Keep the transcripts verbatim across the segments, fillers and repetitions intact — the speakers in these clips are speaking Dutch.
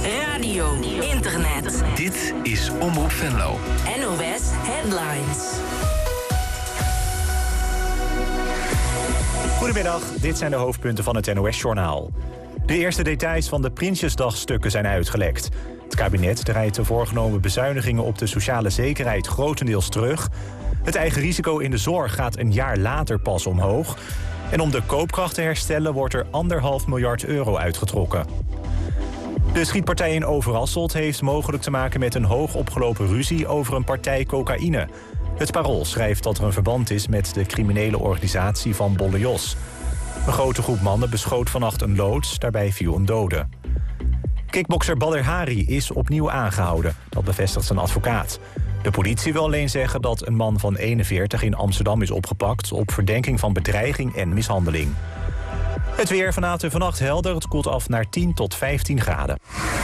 radio, internet. Dit is Omroep Venlo. N O S Headlines. Goedemiddag, dit zijn de hoofdpunten van het N O S-journaal. De eerste details van de Prinsjesdagstukken zijn uitgelekt. Het kabinet draait de voorgenomen bezuinigingen op de sociale zekerheid grotendeels terug. Het eigen risico in de zorg gaat een jaar later pas omhoog. En om de koopkracht te herstellen wordt er anderhalf miljard euro uitgetrokken. De schietpartij in Overasselt heeft mogelijk te maken met een hoog opgelopen ruzie over een partij cocaïne. Het Parool schrijft dat er een verband is met de criminele organisatie van Bolle Jos. Een grote groep mannen beschoot vannacht een loods, daarbij viel een dode. Kickbokser Badr Hari is opnieuw aangehouden, dat bevestigt zijn advocaat. De politie wil alleen zeggen dat een man van eenenveertig in Amsterdam is opgepakt op verdenking van bedreiging en mishandeling. Het weer vanavond en vannacht helder, het koelt af naar tien tot vijftien graden.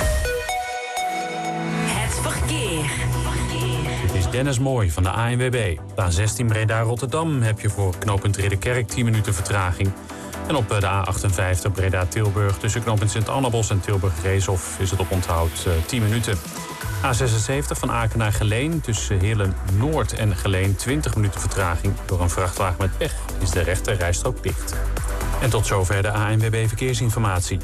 Het verkeer. Dit is Dennis Mooi van de A N W B. De A zestien Breda-Rotterdam heb je voor knooppunt Ridderkerk tien minuten vertraging. En op de A achtenvijftig Breda-Tilburg tussen knooppunt Sint-Annabos en Tilburg-Reeshof is het op onthoud tien minuten. A zesenzeventig van Aken naar Geleen tussen Heerlen-Noord en Geleen twintig minuten vertraging. Door een vrachtwagen met pech is de rechter rijstrook dicht. En tot zover de A N W B Verkeersinformatie.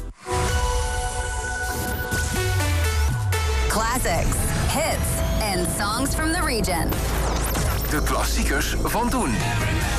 Classics, hits and songs from the region. De klassiekers van toen.